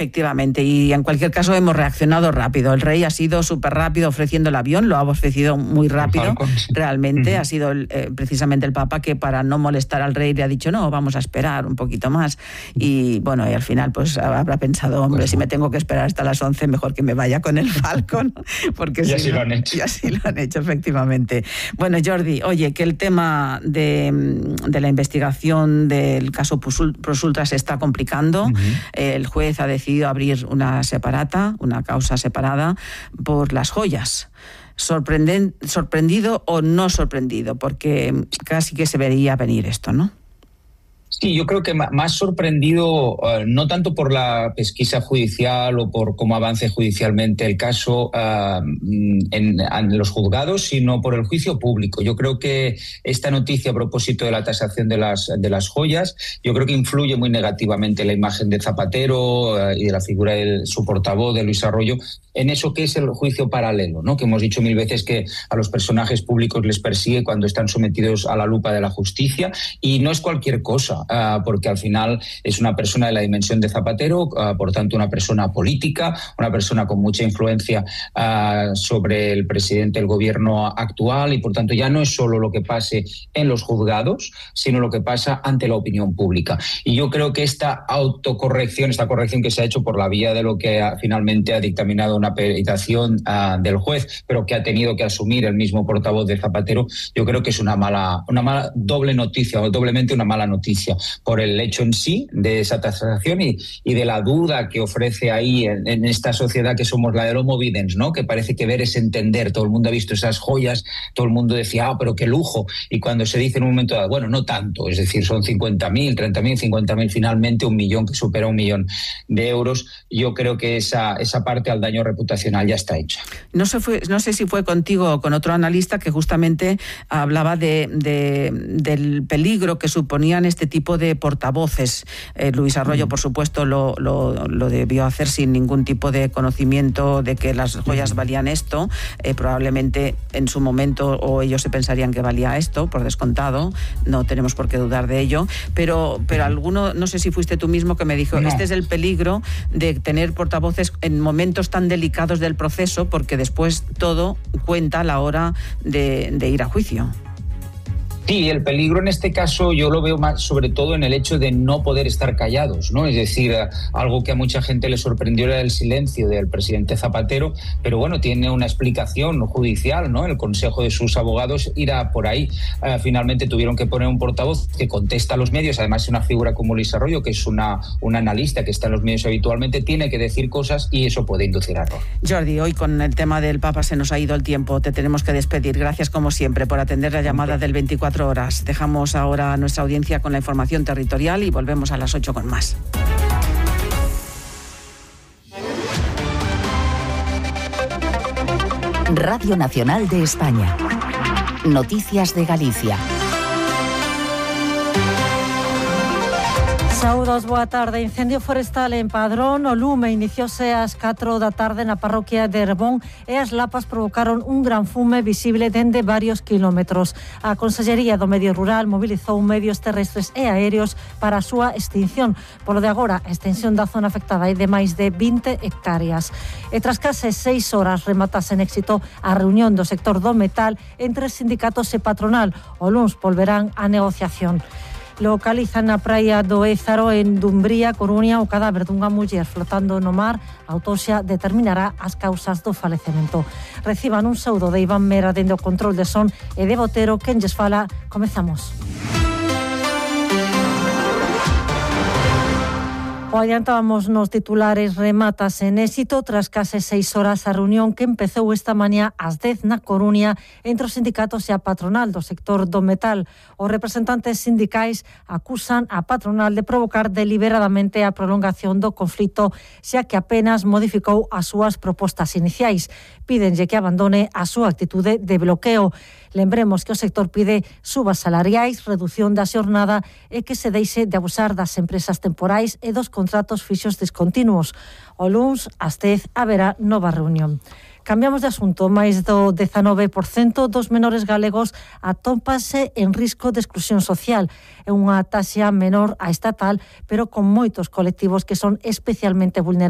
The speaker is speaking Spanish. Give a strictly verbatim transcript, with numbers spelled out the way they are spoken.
Efectivamente, y en cualquier caso hemos reaccionado rápido. El rey ha sido súper rápido ofreciendo el avión, lo ha ofrecido muy rápido, realmente. Uh-huh. Ha sido el, eh, precisamente el Papa que, para no molestar al rey, le ha dicho, no, vamos a esperar un poquito más. Y bueno, y al final pues habrá pensado, hombre, pues, si me tengo que esperar hasta las once, mejor que me vaya con el Falcon. Porque y si así no, lo han hecho. Y así lo han hecho, efectivamente. Bueno, Jordi, oye, que el tema de, de la investigación del caso Prosultra se está complicando. Uh-huh. El juez ha decidido abrir una separata, una causa separada por las joyas. Sorprenden, ¿Sorprendido o no sorprendido? Porque casi que se vería venir esto, ¿no? Sí, yo creo que más sorprendido, uh, no tanto por la pesquisa judicial o por cómo avance judicialmente el caso uh, en, en los juzgados, sino por el juicio público. Yo creo que esta noticia a propósito de la tasación de las, de las joyas, yo creo que influye muy negativamente en la imagen de Zapatero uh, y de la figura de su portavoz, de Luis Arroyo, en eso que es el juicio paralelo, ¿no? Que hemos dicho mil veces que a los personajes públicos les persigue cuando están sometidos a la lupa de la justicia, y no es cualquier cosa. Uh, porque al final es una persona de la dimensión de Zapatero, uh, por tanto una persona política, una persona con mucha influencia uh, sobre el presidente del gobierno actual, y por tanto ya no es solo lo que pase en los juzgados, sino lo que pasa ante la opinión pública. Y yo creo que esta autocorrección, esta corrección que se ha hecho por la vía de lo que ha, finalmente ha dictaminado una peritación uh, del juez, pero que ha tenido que asumir el mismo portavoz de Zapatero, yo creo que es una mala, una mala doble noticia, o doblemente una mala noticia, por el hecho en sí de esa tasación y, y de la duda que ofrece ahí en, en esta sociedad que somos la del Homo Videns, ¿no? Que parece que ver es entender. Todo el mundo ha visto esas joyas, todo el mundo decía, ah, pero qué lujo. Y cuando se dice en un momento dado, bueno, no tanto, es decir, son cincuenta mil, treinta mil, cincuenta mil, finalmente un millón, que supera un millón de euros, yo creo que esa, esa parte al daño reputacional ya está hecha. No sé, fue, no sé si fue contigo o con otro analista que justamente hablaba de, de, del peligro que suponían este tipo de portavoces. Eh, Luis Arroyo, por supuesto, lo, lo, lo debió hacer sin ningún tipo de conocimiento de que las joyas valían esto. Eh, probablemente en su momento o ellos se pensarían que valía esto, por descontado. No tenemos por qué dudar de ello. Pero, pero alguno, no sé si fuiste tú mismo, que me dijo, no. Este es el peligro de tener portavoces en momentos tan delicados del proceso, porque después todo cuenta a la hora de, de ir a juicio. Sí, el peligro en este caso yo lo veo más sobre todo en el hecho de no poder estar callados, ¿no? Es decir, algo que a mucha gente le sorprendió era el silencio del presidente Zapatero, pero bueno, tiene una explicación judicial, ¿no? El consejo de sus abogados irá por ahí. Uh, finalmente tuvieron que poner un portavoz que contesta a los medios, además una figura como Luis Arroyo, que es una, una analista que está en los medios habitualmente, tiene que decir cosas y eso puede inducir a error. Jordi, hoy con el tema del Papa se nos ha ido el tiempo, te tenemos que despedir. Gracias como siempre por atender la llamada del veinticuatro horas. Dejamos ahora a nuestra audiencia con la información territorial y volvemos a las ocho con más. Radio Nacional de España. Noticias de Galicia. Saúdos, boa tarde. Incendio forestal en Padrón. O lume iniciouse ás catro da tarde na parroquia de Herbón e as lapas provocaron un gran fume visible dende varios kilómetros. A Consellería do Medio Rural mobilizou medios terrestres e aéreos para a súa extinción. Polo de agora, a extensión da zona afectada é de máis de vinte hectáreas. E tras case seis horas rematase en éxito a reunión do sector do metal entre sindicatos e patronal. O luns volverán a negociación. Localizan na praia do Ézaro, en Dumbría, Coruña, o cadáver dunha muller flotando no mar. A autopsia determinará as causas do falecemento. Reciban un saúdo de Iván Mera dende o control de son e de Botero, quen lles fala. Comezamos. O adiantábamos nos titulares, rematas en éxito tras case seis horas a reunión que empezou esta mañá ás dez na Coruña entre os sindicatos e a patronal do sector do metal. Os representantes sindicais acusan a patronal de provocar deliberadamente a prolongación do conflito, xa que apenas modificou as súas propostas iniciais. Pídenlle que abandone a súa actitude de bloqueo. Lembremos que o sector pide subas salariais, reducción da xornada e que se deixe de abusar das empresas temporais e dos contratos fixos discontinuos. O luns, ás dez, haberá nova reunión. Cambiamos de asunto. Máis do dezanove por cento dos menores galegos atópanse en risco de exclusión social. É unha taxa menor a estatal, pero con moitos colectivos que son especialmente vulnerables